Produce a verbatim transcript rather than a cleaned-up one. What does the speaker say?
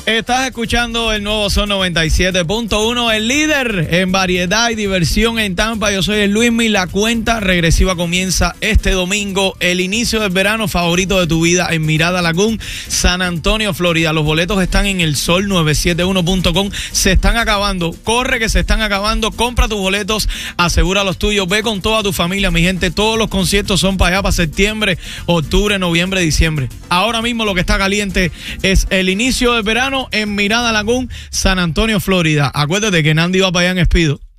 Estás escuchando el nuevo Son noventa y siete punto uno, el líder en variedad y diversión en Tampa. Yo soy el Luismi. La cuenta regresiva comienza este domingo, el inicio del verano favorito de tu vida en Mirada Lagoon, San Antonio, Florida. Los boletos están en el sol nueve siete uno punto com. Se están acabando. Corre que se están acabando. Compra tus boletos, asegura los tuyos. Ve con toda tu familia, mi gente. Todos los conciertos son para allá, para septiembre, octubre, noviembre, diciembre. Ahora mismo lo que está caliente es el inicio del verano en Mirada Lagoon, San Antonio, Florida. Acuérdate que Nandy va para allá en Espido.